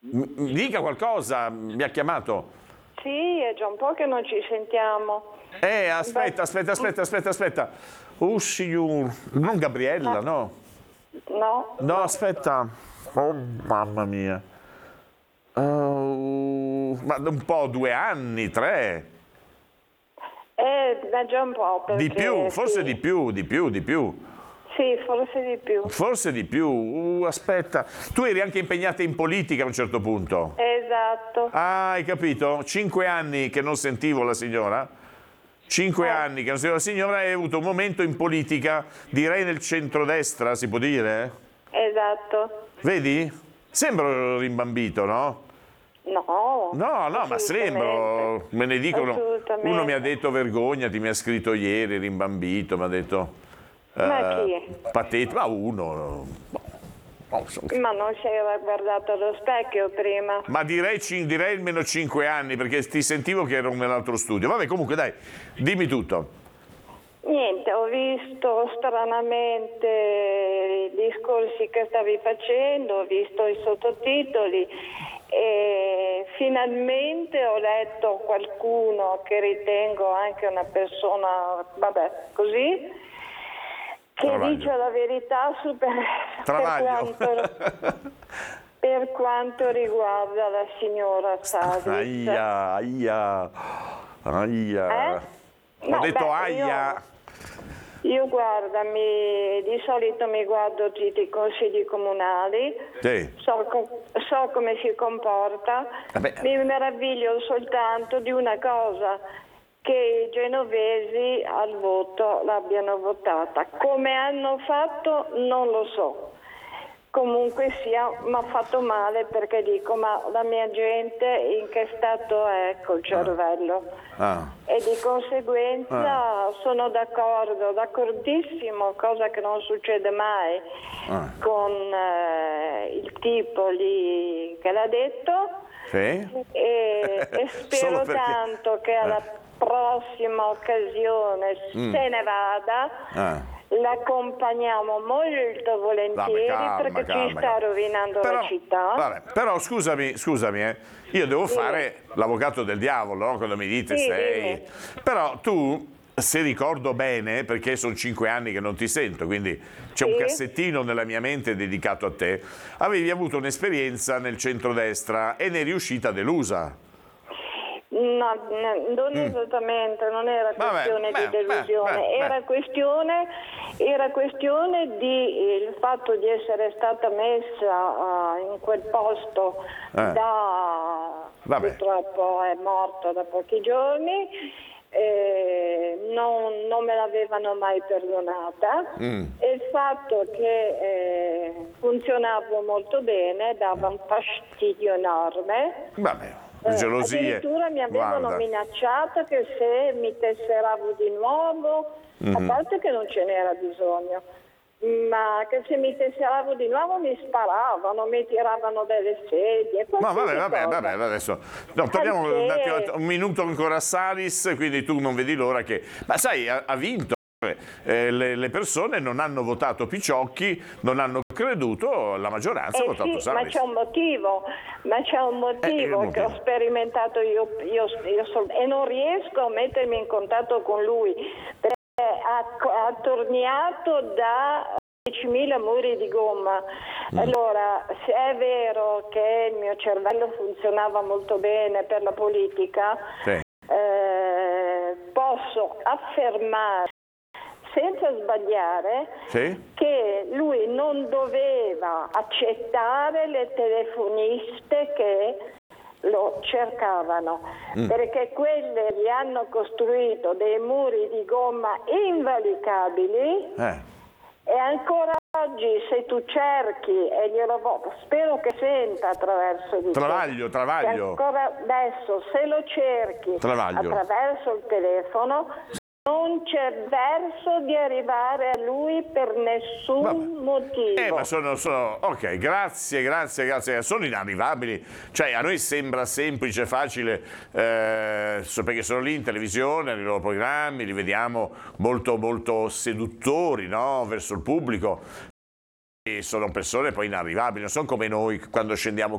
Dica qualcosa, mi ha chiamato. Sì, è già un po' che non ci sentiamo. Aspetta. Oh, signor. Non Gabriella, no? No? No, aspetta. Oh, mamma mia. Oh, ma un po', 2 anni, 3. Da già un po', perché... Di più, forse sì. di più. Sì, forse di più. Forse di più. Aspetta. Tu eri anche impegnata in politica a un certo punto. Esatto. Ah, hai capito? 5 anni che non sentivo la signora. 5 anni che non sentivo la signora e hai avuto un momento in politica, direi nel centrodestra, si può dire? Esatto. Vedi? Sembro rimbambito, no? No. No, ma sembro, me ne dicono. Assolutamente. Uno mi ha detto vergognati, mi ha scritto ieri, rimbambito, mi ha detto Ma chi? patetico, ma uno. Ma non si era guardato allo specchio prima? Ma direi almeno 5 anni, perché ti sentivo che ero nell'altro studio. Vabbè, comunque dai, dimmi tutto. Niente, ho visto stranamente i discorsi che stavi facendo, ho visto i sottotitoli e finalmente ho letto qualcuno che ritengo anche una persona, vabbè, così, che Travaglio. dice la verità Travaglio. per quanto riguarda la signora Savic. Aia. Ho No, detto beh, aia. Io guarda, di solito mi guardo tutti i consigli comunali, Sì. so come si comporta, Vabbè. mi meraviglio soltanto di una cosa, che i genovesi al voto l'abbiano votata. Come hanno fatto non lo so. Comunque sia, mi ha fatto male perché dico, ma la mia gente in che stato è col cervello? E di conseguenza sono d'accordissimo, cosa che non succede mai, con il tipo lì che l'ha detto, Sì? e spero Solo perché- tanto che alla prossima occasione se ne vada. L'accompagniamo molto volentieri. Vabbè, perché calma. ci sta rovinando la città. Vabbè, però scusami, io devo fare l'avvocato del diavolo, no? Quando mi dite Sì, sei. dimmi. Però tu, se ricordo bene, perché sono 5 anni che non ti sento, quindi c'è un Sì. cassettino nella mia mente dedicato a te, avevi avuto un'esperienza nel centrodestra e ne eri uscita delusa. No, non esattamente, non era questione di delusione, era questione di il fatto di essere stata messa in quel posto purtroppo è morto da pochi giorni, non me l'avevano mai perdonata e il fatto che funzionavo molto bene dava un fastidio enorme. Vabbè. Gelosie. Addirittura mi avevano Guarda. minacciato che se mi tesseravo di nuovo, a parte che non ce n'era bisogno, ma che se mi tesseravo di nuovo mi sparavano, mi tiravano delle sedie. Ma vabbè, cosa. adesso no, torniamo un attimo, un minuto ancora a Salis, quindi tu non vedi l'ora che... Ma sai, ha vinto. Le persone non hanno votato Picciocchi, non hanno creduto, la maggioranza ha votato Sì, Salis. ma c'è un motivo che ho sperimentato io e non riesco a mettermi in contatto con lui perché ha attorniato da 10.000 muri di gomma. Allora, se è vero che il mio cervello funzionava molto bene per la politica, posso affermare senza sbagliare che lui non doveva accettare le telefoniste che lo cercavano, perché quelle gli hanno costruito dei muri di gomma invalicabili e ancora oggi se tu cerchi e spero che senta attraverso di Travaglio. ancora adesso se lo cerchi attraverso il telefono non c'è verso di arrivare a lui per nessun motivo. Ma sono ok, grazie, sono inarrivabili. Cioè, a noi sembra semplice, facile, perché sono lì in televisione, nei loro programmi, li vediamo molto, molto seduttori, no? Verso il pubblico. E sono persone poi inarrivabili, non sono come noi quando scendiamo